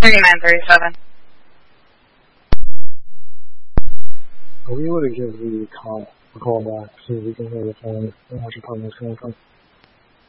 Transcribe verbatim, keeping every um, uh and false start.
thirty-nine thirty-seven. Are we able to give the call a call back so we can hear the phone and watch the partners coming from?